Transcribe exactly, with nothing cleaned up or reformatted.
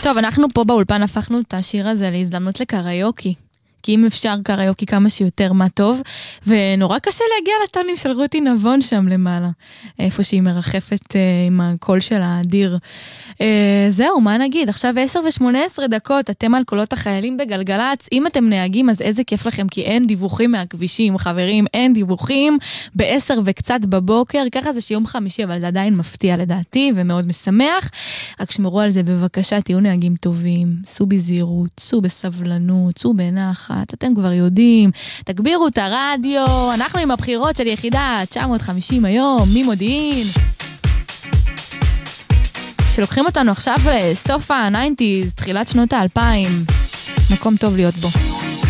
טוב, אנחנו פה באולפן הפכנו את השיר הזה להזדמנות לקריוקי. כי אם אפשר קריוקי כמה שיותר מה טוב, ונורא קשה להגיע לטונים של רותי נבון שם למעלה, איפה שהיא מרחפת אה, עם הקול של האדיר. אה, זהו, מה נגיד? עכשיו עשר ושמונה עשרה דקות, אתם על קולות החיילים בגלגלץ, אם אתם נהגים אז איזה כיף לכם, כי אין דיווחים מהכבישים, חברים, אין דיווחים, בעשר וקצת בבוקר, ככה זה שיום חמישי, אבל זה עדיין מפתיע לדעתי, ומאוד משמח, רק שמרו על זה בבקשה, תהיו נהגים טובים, סעו בזהירות, סעו בסבלנות, סעו בנחת, אתם כבר יודעים, תגבירו את הרדיו, אנחנו עם הבחירות של יחידה תשע מאות וחמישים היום, ממודיעין, שלוקחים אותנו עכשיו לסוף ה-תשעים, תחילת שנות ה-אלפיים, מקום טוב להיות בו.